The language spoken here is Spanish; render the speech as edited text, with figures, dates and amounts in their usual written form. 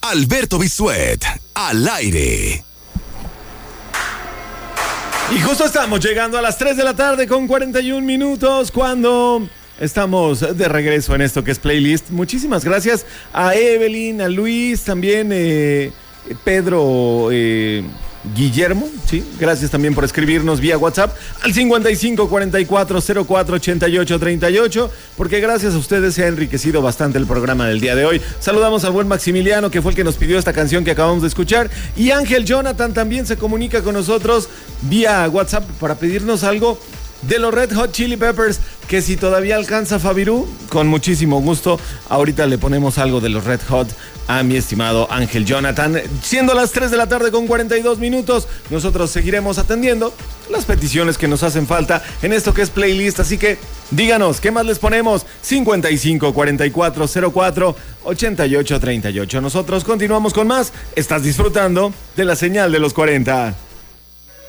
Alberto Bisuet, al aire. Y justo estamos llegando a las 3 de la tarde con 41 minutos cuando estamos de regreso en esto que es Playlist. Muchísimas gracias a Evelyn, a Luis, también Pedro Guillermo, sí, gracias también por escribirnos vía WhatsApp al 55 44 04 88 38, porque gracias a ustedes se ha enriquecido bastante el programa del día de hoy. Saludamos al buen Maximiliano, que fue el que nos pidió esta canción que acabamos de escuchar, y Ángel Jonathan también se comunica con nosotros vía WhatsApp para pedirnos algo de los Red Hot Chili Peppers, que si todavía alcanza Fabirú, con muchísimo gusto, ahorita le ponemos algo de los Red Hot a mi estimado Ángel Jonathan. Siendo las 3 de la tarde con 42 minutos, nosotros seguiremos atendiendo las peticiones que nos hacen falta en esto que es Playlist, así que díganos, ¿qué más les ponemos? 55 44 04 88 38. Nosotros continuamos con más. Estás disfrutando de la señal de los 40.